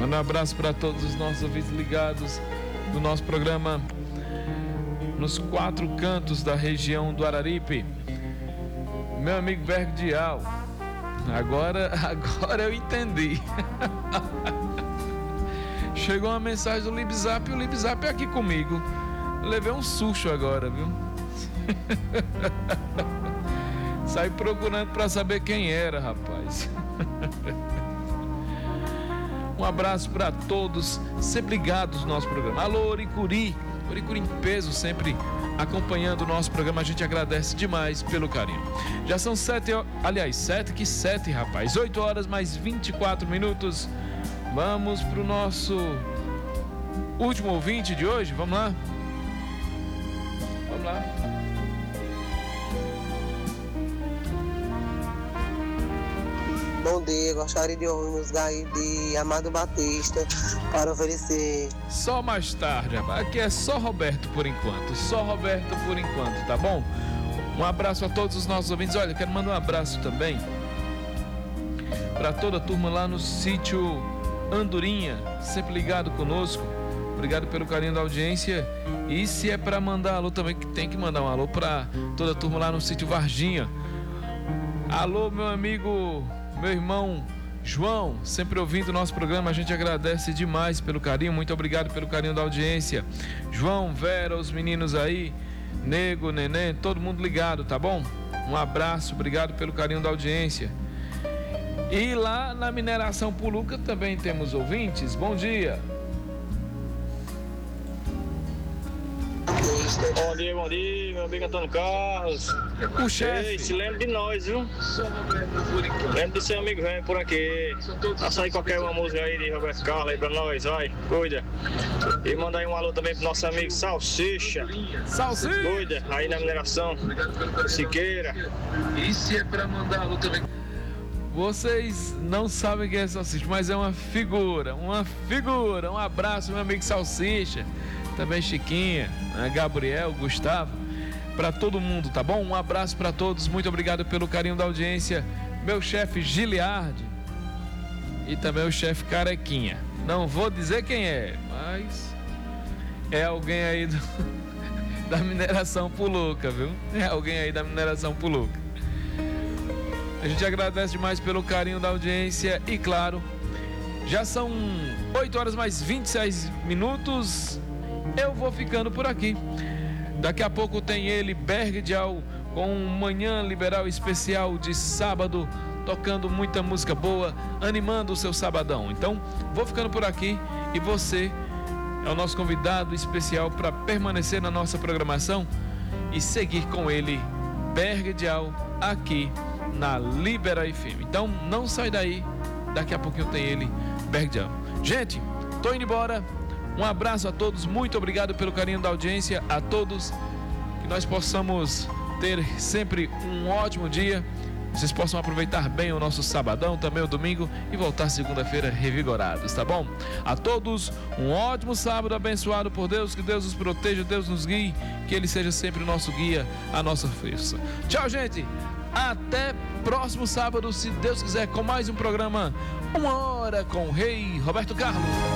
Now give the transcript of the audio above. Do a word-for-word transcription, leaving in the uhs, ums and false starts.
Manda um abraço para todos os nossos ouvintes ligados do nosso programa nos quatro cantos da região do Araripe. Meu amigo Verdial, agora, agora eu entendi. Chegou uma mensagem do Libzap e o Libzap é aqui comigo. Levei um susto agora, viu? Saí procurando para saber quem era, rapaz. Um abraço para todos, sempre ligados no nosso programa. Alô, Oricuri, Oricuri em peso, sempre acompanhando o nosso programa. A gente agradece demais pelo carinho. Já são sete, aliás, sete que sete, rapaz. Oito horas mais vinte e quatro minutos. Vamos pro nosso último ouvinte de hoje. Vamos lá? Vamos lá. Bom dia, gostaria de ouvir música aí de Amado Batista para oferecer. Só mais tarde, rapaz. Aqui é só Roberto por enquanto. Só Roberto por enquanto, tá bom? Um abraço a todos os nossos ouvintes. Olha, quero mandar um abraço também para toda a turma lá no sítio Andorinha, sempre ligado conosco. Obrigado pelo carinho da audiência. E se é para mandar alô também, que tem que mandar um alô para toda a turma lá no sítio Varginha. Alô, meu amigo, meu irmão João, sempre ouvindo o nosso programa. A gente agradece demais pelo carinho. Muito obrigado pelo carinho da audiência. João, Vera, os meninos aí, Nego, Neném, todo mundo ligado, tá bom? Um abraço, obrigado pelo carinho da audiência. E lá na Mineração Puluca também temos ouvintes. Bom dia. Bom dia, bom dia, meu amigo Antônio Carlos. O chefe. Ei, se lembra de nós, viu? Lembra do seu amigo vem por aqui. Passa aí qualquer uma música aí de Roberto Carlos aí pra nós, vai, cuida. E manda aí um alô também pro nosso amigo Salsicha. Salsicha! Cuida, aí na mineração. Siqueira. E se é pra mandar alô também? Vocês não sabem quem é Salsicha, mas é uma figura, uma figura. Um abraço, meu amigo Salsicha. Também Chiquinha, Gabriel, Gustavo, para todo mundo, tá bom? Um abraço para todos, muito obrigado pelo carinho da audiência. Meu chefe Giliardi e também o chefe Carequinha. Não vou dizer quem é, mas é alguém aí do, da Mineração Puluca, viu? É alguém aí da Mineração Puluca. A gente agradece demais pelo carinho da audiência e, claro, já são oito horas mais vinte e seis minutos. Eu vou ficando por aqui. Daqui a pouco tem ele, Bergdial, com um Manhã Liberal especial de sábado, tocando muita música boa, animando o seu sabadão. Então, vou ficando por aqui e você é o nosso convidado especial para permanecer na nossa programação e seguir com ele, Bergdial, aqui na Libera F M. Então, não sai daí, daqui a pouquinho tem ele, Bergdial. Gente, tô indo embora. Um abraço a todos, muito obrigado pelo carinho da audiência, a todos, que nós possamos ter sempre um ótimo dia, vocês possam aproveitar bem o nosso sabadão, também o domingo e voltar segunda-feira revigorados, tá bom? A todos, um ótimo sábado abençoado por Deus, que Deus nos proteja, Deus nos guie, que Ele seja sempre o nosso guia, a nossa força. Tchau, gente! Até próximo sábado, se Deus quiser, com mais um programa Uma Hora com o Rei Roberto Carlos.